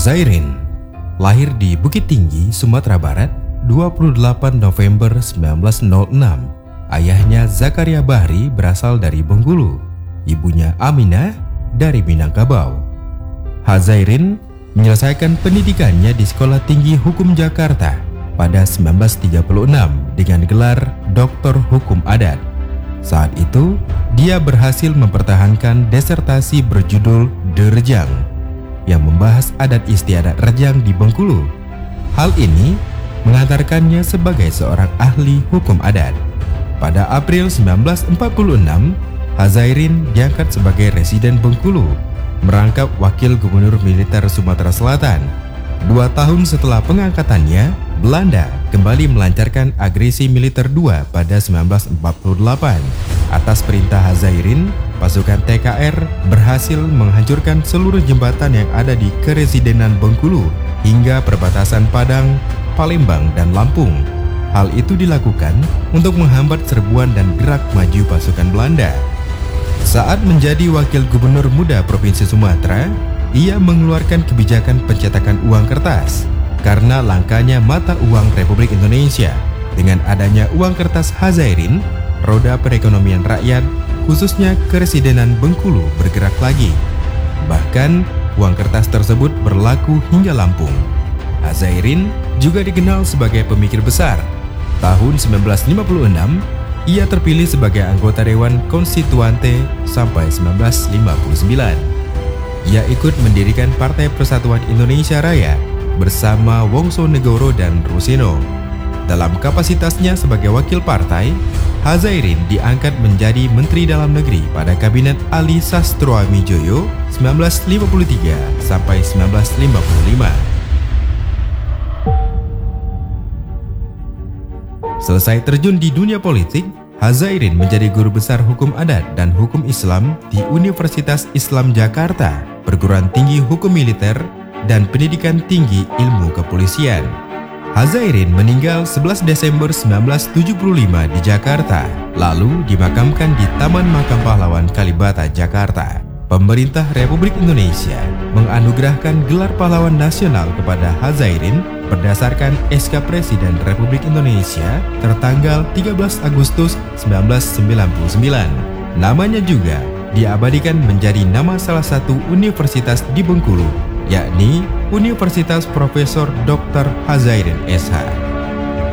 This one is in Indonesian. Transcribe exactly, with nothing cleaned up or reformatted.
Hazairin lahir di Bukit Tinggi, Sumatera Barat, dua puluh delapan November seribu sembilan ratus enam. Ayahnya Zakaria Bahri berasal dari Bengkulu, ibunya Aminah dari Minangkabau. Hazairin menyelesaikan pendidikannya di Sekolah Tinggi Hukum Jakarta pada seribu sembilan ratus tiga puluh enam dengan gelar Doktor Hukum Adat. Saat itu, dia berhasil mempertahankan disertasi berjudul De Rejang yang membahas adat istiadat Rejang di Bengkulu. Hal ini mengantarkannya sebagai seorang ahli hukum adat. Pada April seribu sembilan ratus empat puluh enam, Hazairin diangkat sebagai residen Bengkulu, merangkap wakil gubernur militer Sumatera Selatan. Dua tahun setelah pengangkatannya, Belanda kembali melancarkan agresi militer dua pada seribu sembilan ratus empat puluh delapan. Atas perintah Hazairin, pasukan T K R berhasil menghancurkan seluruh jembatan yang ada di Keresidenan Bengkulu hingga perbatasan Padang, Palembang, dan Lampung. Hal itu dilakukan untuk menghambat serbuan dan gerak maju pasukan Belanda. Saat menjadi wakil gubernur muda Provinsi Sumatera, ia mengeluarkan kebijakan pencetakan uang kertas karena langkanya mata uang Republik Indonesia. Dengan adanya uang kertas Hazairin, roda perekonomian rakyat, khususnya Keresidenan Bengkulu, bergerak lagi. Bahkan, uang kertas tersebut berlaku hingga Lampung. Hazairin juga dikenal sebagai pemikir besar. Tahun seribu sembilan ratus lima puluh enam, ia terpilih sebagai anggota Dewan Konstituante sampai seribu sembilan ratus lima puluh sembilan. Ia ikut mendirikan Partai Persatuan Indonesia Raya bersama Wongsonegoro dan Rusino. Dalam kapasitasnya sebagai wakil partai, Hazairin diangkat menjadi Menteri Dalam Negeri pada Kabinet Ali Sastroamidjojo seribu sembilan ratus lima puluh tiga sampai seribu sembilan ratus lima puluh lima. Selesai terjun di dunia politik, Hazairin menjadi guru besar hukum adat dan hukum Islam di Universitas Islam Jakarta, perguruan tinggi hukum militer, dan pendidikan tinggi ilmu kepolisian. Hazairin meninggal sebelas Desember seribu sembilan ratus tujuh puluh lima di Jakarta, lalu dimakamkan di Taman Makam Pahlawan Kalibata, Jakarta. Pemerintah Republik Indonesia menganugerahkan gelar pahlawan nasional kepada Hazairin berdasarkan S K Presiden Republik Indonesia tertanggal tiga belas Agustus seribu sembilan ratus sembilan puluh sembilan. Namanya juga diabadikan menjadi nama salah satu universitas di Bengkulu, yakni Universitas Profesor Doktor Hazairin S H